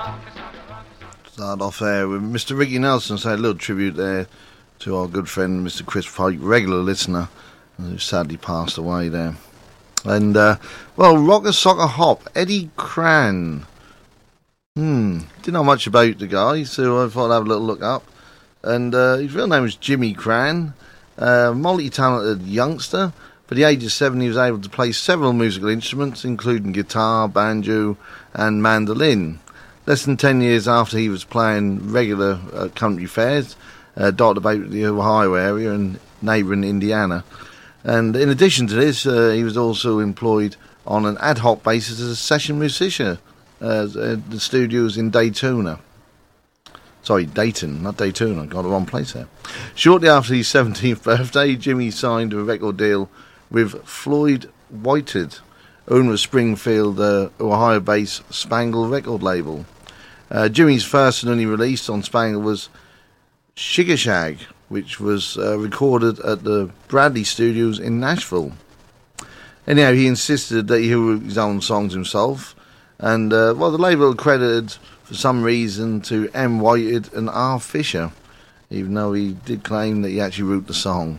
Start off there with Mr. Ricky Nelson, so a little tribute there to our good friend Mr. Chris Pike, regular listener, who sadly passed away there. And, well, Rocker Socker Hop, Eddie Cran. Didn't know much about the guy, so I thought I'd have a little look up. And his real name was Jimmy Cran, multi-talented youngster. By the age of 7, he was able to play several musical instruments, including guitar, banjo, and mandolin. Less than 10 years after he was playing regular country fairs, dotted about the Ohio area and neighbouring Indiana. And in addition to this, he was also employed on an ad hoc basis as a session musician at the studios in Dayton. Sorry, Dayton, not Daytona. I got the wrong place there. Shortly after his 17th birthday, Jimmy signed a record deal with Floyd Whited, owner of Springfield, Ohio-based Spangle record label. Jimmy's first and only release on Spangle was Shigashag, which was recorded at the Bradley Studios in Nashville. Anyhow, he insisted that he wrote his own songs himself, and the label credited for some reason to M. Whited and R. Fisher, even though he did claim that he actually wrote the song.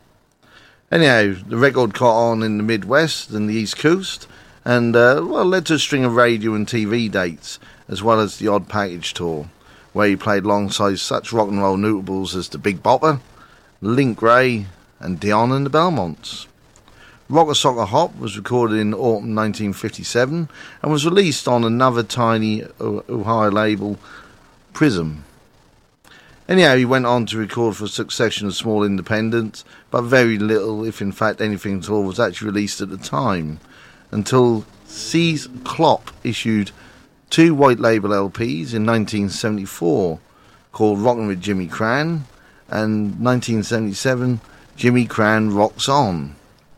Anyhow, the record caught on in the Midwest and the East Coast, and led to a string of radio and TV dates, as well as the Odd Package tour, where he played alongside such rock and roll notables as the Big Bopper, Link Wray, and Dion and the Belmonts. Rocker Socker Hop was recorded in autumn 1957 and was released on another tiny Ohio label, Prism. Anyhow, he went on to record for a succession of small independents, but very little, if in fact anything at all, was actually released at the time, until C's Klopp issued 2 white label LPs in 1974, called Rockin' with Jimmy Cran, and 1977, Jimmy Cran Rocks On.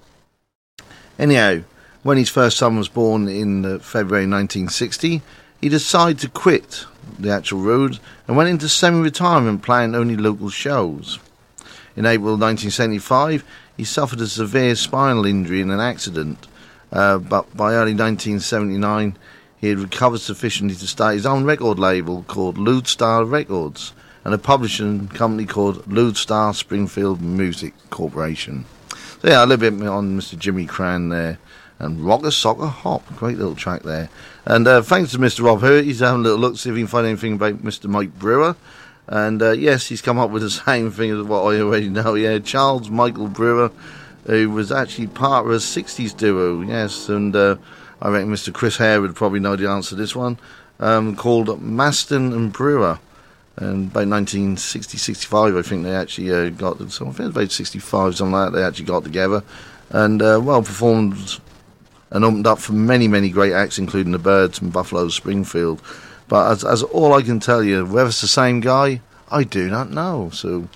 Anyhow, when his first son was born in February 1960, he decided to quit the actual road and went into semi-retirement, playing only local shows. In April 1975, he suffered a severe spinal injury in an accident, but by early 1979, he had recovered sufficiently to start his own record label called Lodestar Records and a publishing company called Lodestar Springfield Music Corporation. So yeah, a little bit on Mr. Jimmy Cran there, and Rocker Socker Hop, great little track there. And thanks to Mr. Rob Hurt, he's having a little look, see if he can find anything about Mr. Mike Brewer. And yes, he's come up with the same thing as what I already know. Yeah, Charles Michael Brewer, who was actually part of a 60s duo, yes, and I reckon Mr. Chris Hare would probably know the answer to this one, called Maston and Brewer. And by 1960-65, I think they actually got, so I think about 65, something like that, they actually got together. And, performed and opened up for many, many great acts, including the Byrds and Buffalo Springfield. But as all I can tell you, whether it's the same guy, I do not know. So,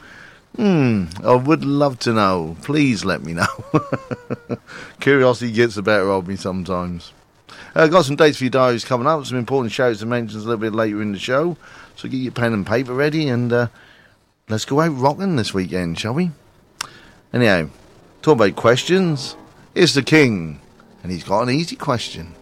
I would love to know. Please let me know. Curiosity gets the better of me sometimes. Got some dates for your diaries coming up, some important shows and mentions a little bit later in the show. So get your pen and paper ready, and let's go out rocking this weekend, shall we? Anyhow, talk about questions. Here's the King, and he's got an easy question.